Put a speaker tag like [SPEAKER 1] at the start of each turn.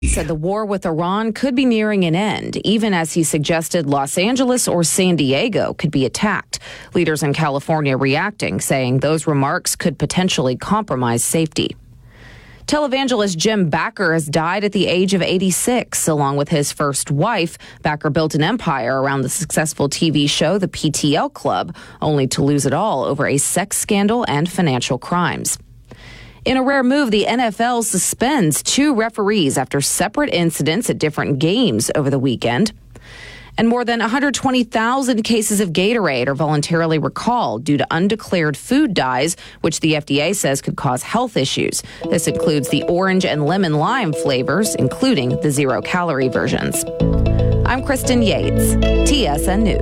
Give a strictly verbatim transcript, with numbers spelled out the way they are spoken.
[SPEAKER 1] Said the war with Iran could be nearing an end, even as he suggested Los Angeles or San Diego could be attacked. Leaders in California reacting, saying those remarks could potentially compromise safety. Televangelist Jim Bakker has died at the age of eighty-six. Along with his first wife, Bakker built an empire around the successful T V show The P T L Club, only to lose it all over a sex scandal and financial crimes. In a rare move, the N F L suspends two referees after separate incidents at different games over the weekend. And more than one hundred twenty thousand cases of Gatorade are voluntarily recalled due to undeclared food dyes, which the F D A says could cause health issues. This includes the orange and lemon lime flavors, including the zero-calorie versions. I'm Kristen Yates, T S N News.